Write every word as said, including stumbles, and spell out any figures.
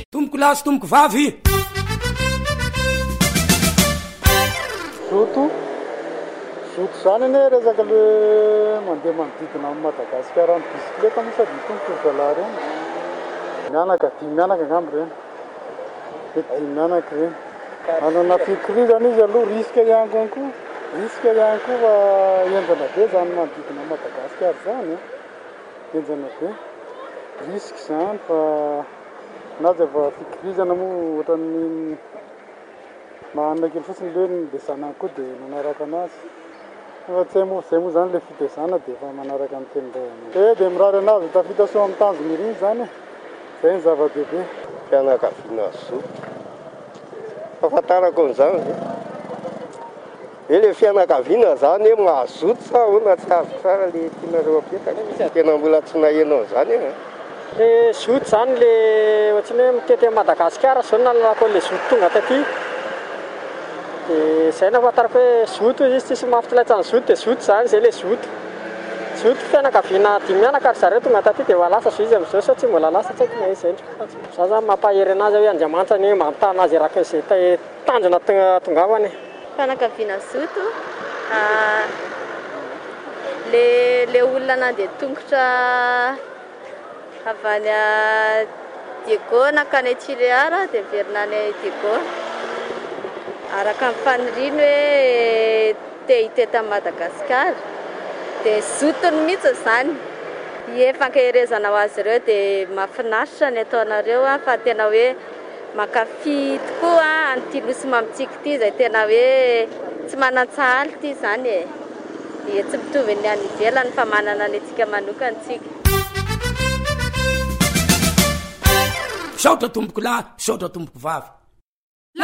tomboko lasy tomboko vavy zoto zoto zany ane resaka le mandeha manodidina amin'ny Madagasikara ny bisikileta moa sady tomboky zalahy reny mianaka dimy mianaka angambo reny de dimy mianaka reny manana fikirizana izy aloha risque ihany koa risque ihany koa fa enjana be zany manodidina Madagasikara zany enjana be risque zany fa na dia va fikirizana moa ohatran'ny mahanana kely fotsiny le nindesana koa dia manaraka anazy fa tsy hay moa zay moa zany le fitezana dia efa manaraka ny tenindray e dia mirary anazy tafita soa amin'ny tanjony iriny zany zay ny zava-dehibe fianakaviana zoto fahafantarako an'izany e le fianakaviana zany e mahazoto sa hoana tsy azo tsara le tianareo apetaka tena mbola tsy nahenao zany e le zoto zany le ohatrany hoe mitety Madagasikara zao nalalako le zoto tonga taty dia zay nahafantarako hoe zoto izy tsisy mahafitsilaitsany zoto dia zoto zany zay le zoto zoto fianakaviana dimy mianaka ary zareo tonga taty dia lasa zo izy amin'izao sa tsy mbola lasa tsy haiko na izy zay za zany mampahery anazy hoe Andriamanitra ny mampitana azy raka izay tanjona tongavany fianakaviana zoto le le olona nandeha tongotra avy any Diego nakany Tiliara dia verina any Diego araka ny faniriny hoe te hiteta Madagasikara dia zotony mihitsy zany efankaherezana ho azy ireo dia mahafinaritra ny ataonareo fa tena hoe mankafy tokoa an'ity nosy mamitsika ity izay tena hoe tsy manan-tsahaly ity zany e dia tsy mitovy ny any ivelany fa manana ny antsika manokana antsika saotra tomboko lahy saotra tomboko vavy